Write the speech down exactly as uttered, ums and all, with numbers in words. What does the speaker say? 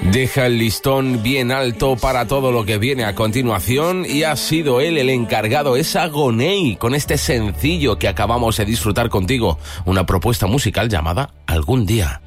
Deja el listón bien alto para todo lo que viene a continuación y ha sido él el encargado, es Agoney, con este sencillo que acabamos de disfrutar contigo, una propuesta musical llamada Algún Día.